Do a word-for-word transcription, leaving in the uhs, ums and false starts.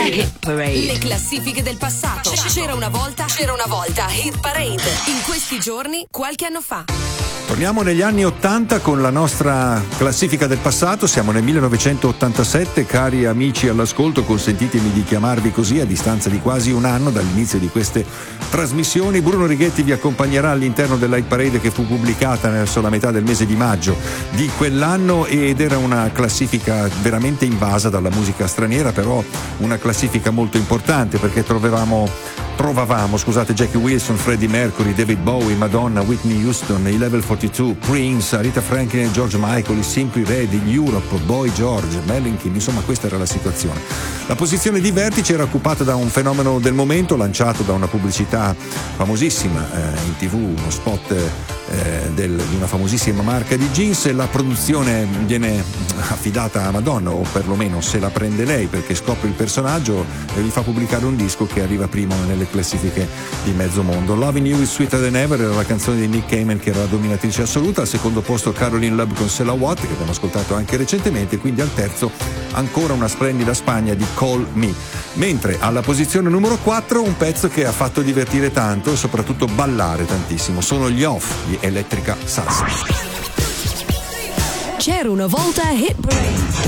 Hit Parade. Le classifiche del passato. C'era una volta, c'era una volta Hit Parade. In questi giorni, qualche anno fa. Torniamo negli anni ottanta con la nostra classifica del passato, siamo nel millenovecentottantasette, cari amici all'ascolto, consentitemi di chiamarvi così a distanza di quasi un anno dall'inizio di queste trasmissioni. Bruno Righetti vi accompagnerà all'interno della Hit Parade che fu pubblicata verso la metà del mese di maggio di quell'anno ed era una classifica veramente invasa dalla musica straniera, però una classifica molto importante perché trovavamo Trovavamo, scusate, Jackie Wilson, Freddie Mercury, David Bowie, Madonna, Whitney Houston, i Level quarantadue, Prince, Aretha Franklin e George Michael, i Simply Red, gli Europe, Boy George, Mellencamp, insomma questa era la situazione. La posizione di vertice era occupata da un fenomeno del momento lanciato da una pubblicità famosissima eh, in tv, uno spot eh, del, di una famosissima marca di jeans. La produzione viene affidata a Madonna, o perlomeno se la prende lei perché scopre il personaggio e gli fa pubblicare un disco che arriva primo nelle classifiche di mezzo mondo. Loving You is Sweeter Than Ever era la canzone di Nick Cayman che era la dominatrice assoluta, al secondo posto Caroline Love con Cella Watt che abbiamo ascoltato anche recentemente, quindi al terzo ancora una splendida Spagna di Call Me, mentre alla posizione numero quattro un pezzo che ha fatto divertire tanto e soprattutto ballare tantissimo, sono gli Off di Electrica Salsa. C'era una volta Hit Parade.